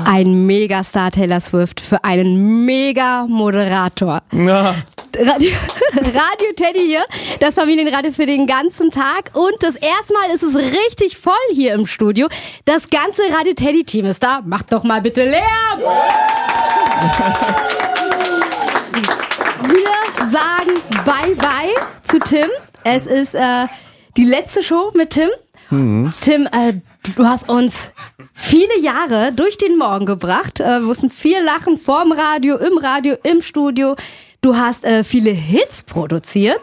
Ein Megastar Taylor Swift für einen Mega-Moderator. Ja. Radio Teddy hier, das Familienradio für den ganzen Tag. Und das erste Mal ist es richtig voll hier im Studio. Das ganze Radio Teddy Team ist da. Macht doch mal bitte Lärm! Wir sagen Bye-Bye zu Tim. Es ist die letzte Show mit Tim. Tim, du hast uns viele Jahre durch den Morgen gebracht. Wir mussten viel lachen vorm Radio, im Studio. Du hast viele Hits produziert.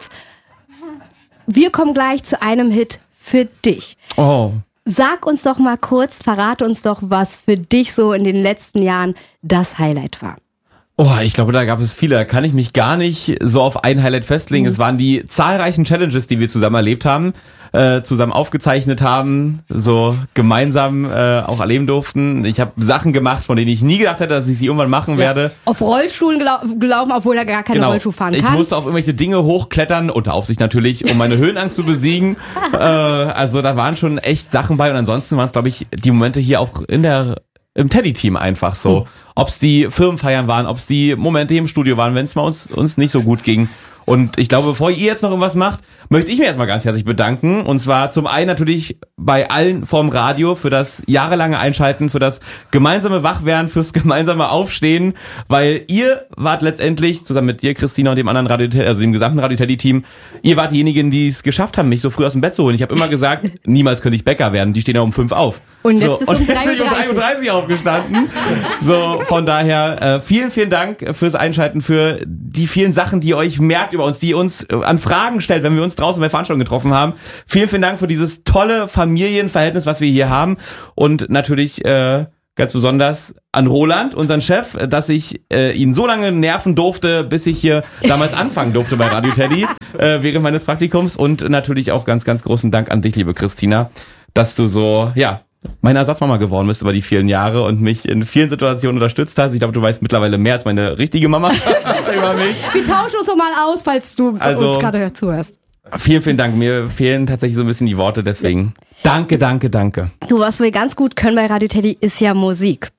Wir kommen gleich zu einem Hit für dich. Oh. Sag uns doch mal kurz, verrate uns doch, was für dich so in den letzten Jahren das Highlight war. Oh, ich glaube, da gab es viele. Da kann ich mich gar nicht so auf ein Highlight festlegen. Es waren die zahlreichen Challenges, die wir zusammen erlebt haben, zusammen aufgezeichnet haben, so gemeinsam auch erleben durften. Ich habe Sachen gemacht, von denen ich nie gedacht hätte, dass ich sie irgendwann machen werde. Auf Rollstuhlen gelaufen, obwohl er gar keine Rollschuh fahren kann. Ich musste auf irgendwelche Dinge hochklettern, unter Aufsicht natürlich, um meine Höhenangst zu besiegen. Also da waren schon echt Sachen bei. Und ansonsten waren es, glaube ich, die Momente hier auch im Teddy-Team einfach so. Ob's die Firmenfeiern waren, ob's die Momente im Studio waren, wenn es mal uns nicht so gut ging. Und ich glaube, bevor ihr jetzt noch irgendwas macht, möchte ich mich erstmal ganz herzlich bedanken. Und zwar zum einen natürlich bei allen vorm Radio für das jahrelange Einschalten, für das gemeinsame Wachwerden, fürs gemeinsame Aufstehen, weil ihr wart letztendlich, zusammen mit dir, Christina, und dem anderen dem gesamten Radio Teddy-Team, ihr wart diejenigen, die es geschafft haben, mich so früh aus dem Bett zu holen. Ich habe immer gesagt, niemals könnte ich Bäcker werden. Die stehen ja um 5 auf. Und jetzt bist du um 3:30 Uhr aufgestanden. So, von daher, vielen, vielen Dank fürs Einschalten, für die vielen Sachen, die ihr euch merkt über uns, die uns an Fragen stellt, wenn wir uns draußen bei Veranstaltungen getroffen haben. Vielen, vielen Dank für dieses tolle Familienverhältnis, was wir hier haben. Und natürlich ganz besonders an Roland, unseren Chef, dass ich ihn so lange nerven durfte, bis ich hier damals anfangen durfte bei Radio Teddy während meines Praktikums. Und natürlich auch ganz, ganz großen Dank an dich, liebe Christina, dass du so, meine Ersatzmama geworden bist über die vielen Jahre und mich in vielen Situationen unterstützt hast. Ich glaube, du weißt mittlerweile mehr als meine richtige Mama über mich. Wir tauschen uns doch mal aus, falls du uns gerade zuhörst. Vielen, vielen Dank. Mir fehlen tatsächlich so ein bisschen die Worte, deswegen danke. Du, was wir ganz gut können bei Radio Teddy, ist ja Musik.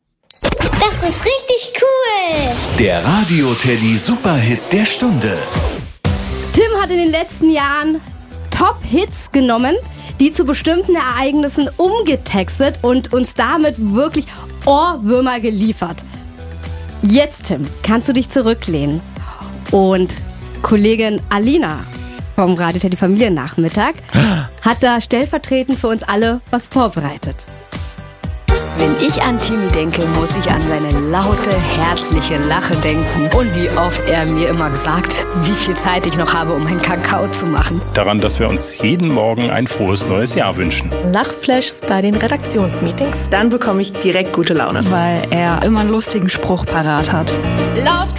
Das ist richtig cool. Der Radio Teddy Superhit der Stunde. Tim hat in den letzten Jahren Top-Hits genommen, die zu bestimmten Ereignissen umgetextet und uns damit wirklich Ohrwürmer geliefert. Jetzt, Tim, kannst du dich zurücklehnen und Kollegin Alina vom Radio Teddy Familiennachmittag hat da stellvertretend für uns alle was vorbereitet. Wenn ich an Timmy denke, muss ich an seine laute, herzliche Lache denken. Und wie oft er mir immer gesagt, wie viel Zeit ich noch habe, um einen Kakao zu machen. Daran, dass wir uns jeden Morgen ein frohes neues Jahr wünschen. Lachflashs bei den Redaktionsmeetings. Dann bekomme ich direkt gute Laune. Weil er immer einen lustigen Spruch parat hat. Laut